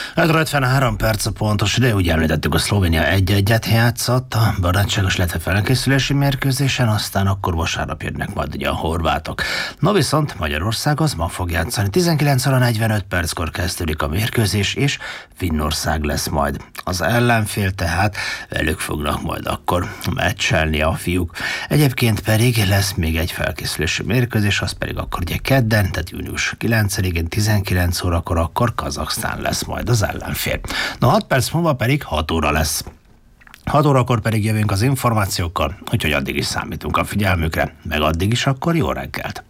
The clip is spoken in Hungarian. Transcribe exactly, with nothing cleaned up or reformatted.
öt ötvenhárom perc a pontos ide, úgy említettük, a Szlovénia egy-egyet játszott a barátságos, illetve felkészülési mérkőzésen, aztán akkor vasárnap jönnek majd ugye a horvátok. No viszont Magyarország az ma fog játszani. tizenkilenc óra negyvenöt perckor kezdődik a mérkőzés, és Finnország lesz majd az ellenfél, tehát velük fognak majd akkor meccselni a fiúk. Egyébként pedig lesz még egy felkészülési mérkőzés, az pedig akkor ugye kedden, tehát június kilencedikén tizenkilenc órakor, akkor Kazaksztán lesz majd az ellenfél. Na hat perc múlva pedig hat óra lesz. hat órakor pedig jövünk az információkkal, úgyhogy addig is számítunk a figyelmükre, meg addig is akkor jó reggelt!